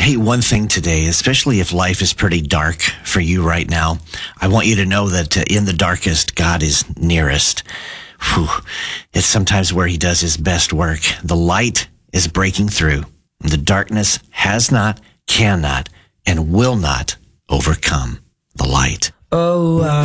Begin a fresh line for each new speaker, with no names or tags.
Hey, one thing today, especially if life is pretty dark for you right now, I want you to know that in the darkest, God is nearest. Whew. It's sometimes where he does his best work. The light is breaking through. The darkness has not, cannot, and will not overcome the light.
Oh,